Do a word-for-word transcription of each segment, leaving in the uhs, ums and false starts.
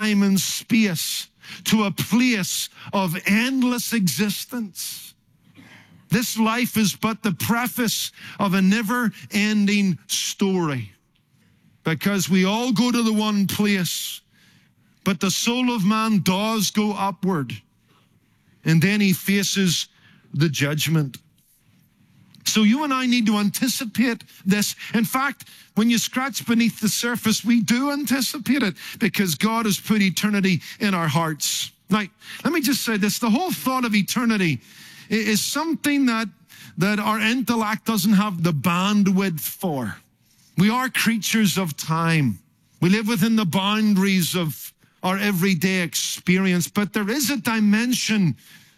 time and space to a place of endless existence. This life is but the preface of a never-ending story, because we all go to the one place, but the soul of man does go upward, and then he faces the judgment. So you and I need to anticipate this. In fact, when you scratch beneath the surface, we do anticipate it, because God has put eternity in our hearts. Now, let me just say this. The whole thought of eternity is something that, that our intellect doesn't have the bandwidth for. We are creatures of time. We live within the boundaries of our everyday experience, but there is a dimension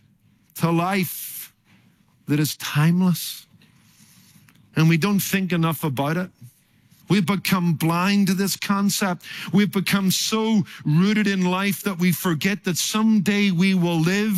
to life that is timeless, and we don't think enough about it. We've become blind to this concept. We've become so rooted in life that we forget that someday we will live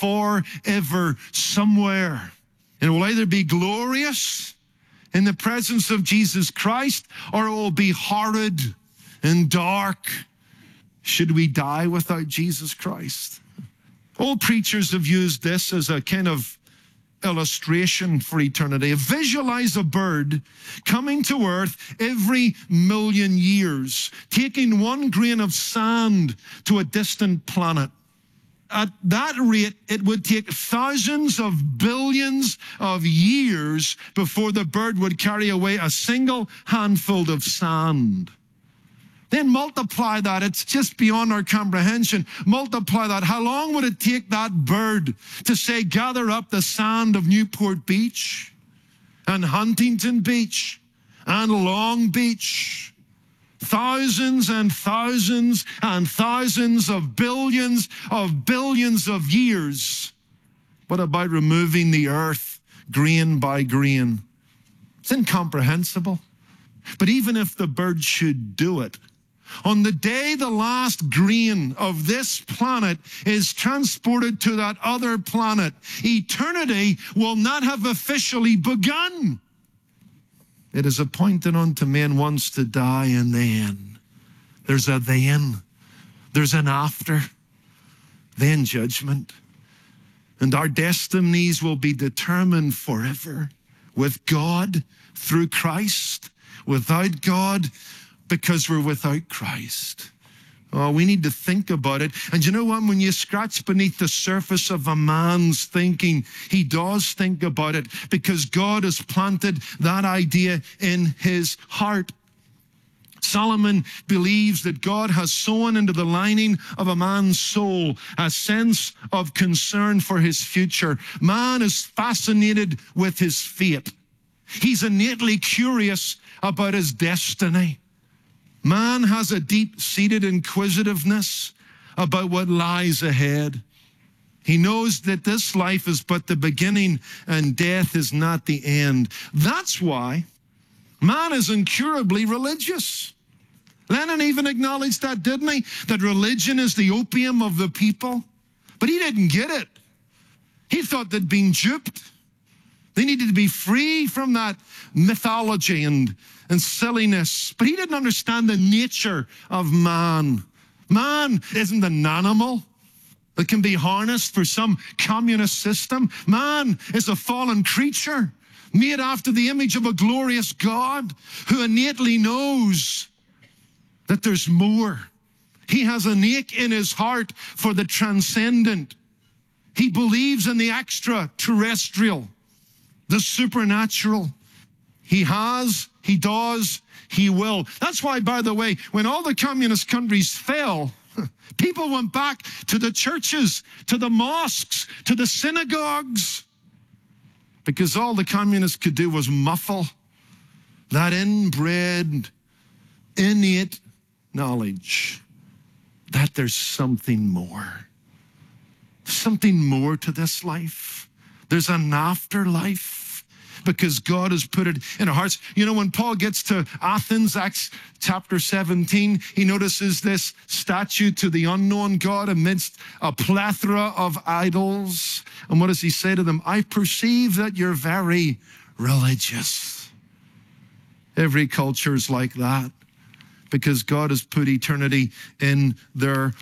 forever somewhere. And it will either be glorious in the presence of Jesus Christ, or it will be horrid and dark should we die without Jesus Christ. All preachers have used this as a kind of illustration for eternity. Visualize a bird coming to earth every million years, taking one grain of sand to a distant planet. At that rate, it would take thousands of billions of years before the bird would carry away a single handful of sand. Then multiply that. It's just beyond our comprehension. Multiply that. How long would it take that bird to, say, gather up the sand of Newport Beach and Huntington Beach and Long Beach? Thousands and thousands and thousands of billions of billions of years. What about removing the earth grain by grain? It's incomprehensible. But even if the bird should do it, on the day the last grain of this planet is transported to that other planet, eternity will not have officially begun. It is appointed unto men once to die, and then there's a then, there's an after, then judgment. And our destinies will be determined forever with God through Christ, without God because we're without Christ. Oh, we need to think about it. And you know what? When you scratch beneath the surface of a man's thinking, he does think about it, because God has planted that idea in his heart. Solomon believes that God has sown into the lining of a man's soul a sense of concern for his future. Man is fascinated with his fate. He's innately curious about his destiny. Man has a deep-seated inquisitiveness about what lies ahead. He knows that this life is but the beginning and death is not the end. That's why man is incurably religious. Lenin even acknowledged that, didn't he? That religion is the opium of the people. But he didn't get it. He thought they'd been duped. They needed to be free from that mythology and, and silliness. But he didn't understand the nature of man. Man isn't an animal that can be harnessed for some communist system. Man is a fallen creature made after the image of a glorious God who innately knows that there's more. He has an ache in his heart for the transcendent. He believes in the extraterrestrial, the supernatural. He has, he does, he will. That's why, by the way, when all the communist countries fell, people went back to the churches, to the mosques, to the synagogues, because all the communists could do was muffle that inbred, innate knowledge that there's something more. Something more to this life. There's an afterlife, because God has put it in our hearts. You know, when Paul gets to Athens, Acts chapter seventeen, he notices this statue to the unknown God amidst a plethora of idols. And what does he say to them? I perceive that you're very religious. Every culture is like that, because God has put eternity in their